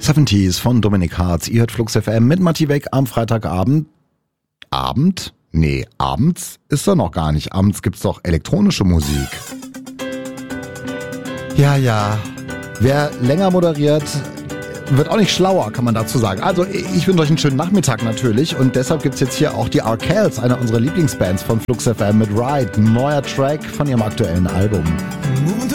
70s von Dominik Hartz. Ihr hört Flux FM mit Matti Weg am Freitagabend. Abend? Nee, abends ist doch noch gar nicht. Abends gibt's doch elektronische Musik. Ja. Wer länger moderiert, wird auch nicht schlauer, kann man dazu sagen. Also ich wünsche euch einen schönen Nachmittag natürlich und deshalb gibt's jetzt hier auch die Arkells, eine unserer Lieblingsbands von Flux FM mit Ride, neuer Track von ihrem aktuellen Album.